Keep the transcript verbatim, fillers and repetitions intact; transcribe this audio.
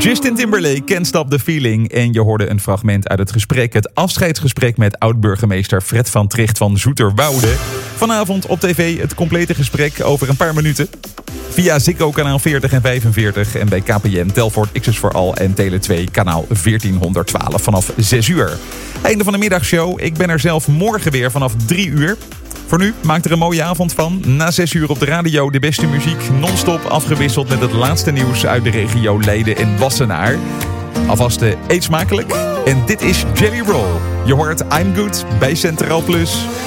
Justin Timberlake, Can't Stop the Feeling. En je hoorde een fragment uit het gesprek. Het afscheidsgesprek met oud-burgemeester Fred van Tricht van Zoeterwoude. Vanavond op tv het complete gesprek over een paar minuten. Via Ziggo kanaal veertig en vijfenveertig. En bij K P N, Telfort, X is for All en Tele twee kanaal veertienhonderdtwaalf vanaf zes uur. Einde van de middagshow. Ik ben er zelf morgen weer vanaf drie uur. Voor nu, maak er een mooie avond van. Na zes uur op de radio de beste muziek. Non-stop afgewisseld met het laatste nieuws uit de regio Leiden en Wassenaar. Alvast uh, eet smakelijk. En dit is Jelly Roll. Je hoort I'm Good bij Centraal Plus.